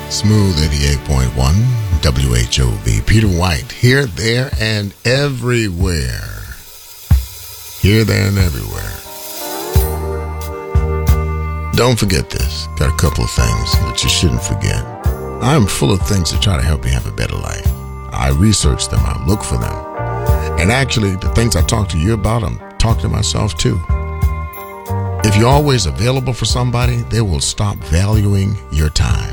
Smooth 88.1 WHOV. Peter White, here, there, and everywhere. Here, there, and everywhere. Don't forget this. Got a couple of things that you shouldn't forget. I'm full of things to try to help you have a better life. I research them. I look for them. And actually, the things I talk to you about, I'm talking to myself too. If you're always available for somebody, they will stop valuing your time.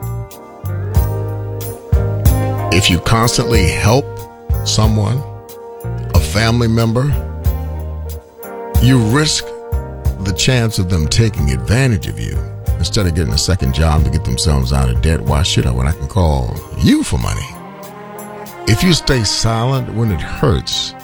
If you constantly help someone, a family member, you risk the chance of them taking advantage of you. Instead of getting a second job to get themselves out of debt, why should I when I can call you for money? If you stay silent when it hurts,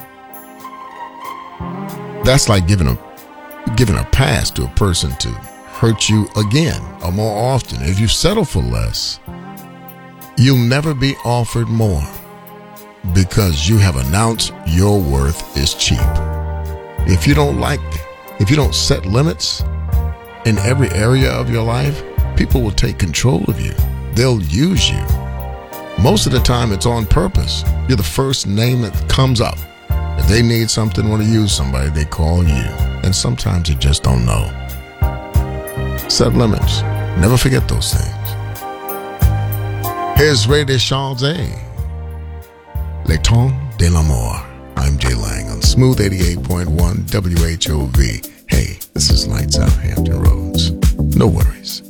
that's like giving a pass to a person to hurt you again or more often. If you settle for less, you'll never be offered more because you have announced your worth is cheap. If you don't set limits in every area of your life, people will take control of you. They'll use you. Most of the time it's on purpose. You're the first name that comes up. If they need something, want to use somebody, they call you. And sometimes you just don't know. Set limits. Never forget those things. Here's Ray Deschamps, Le Temps de l'Amour. I'm Jay Lang on Smooth 88.1 WHOV. Hey, this is Lights Out Hampton Roads. No worries.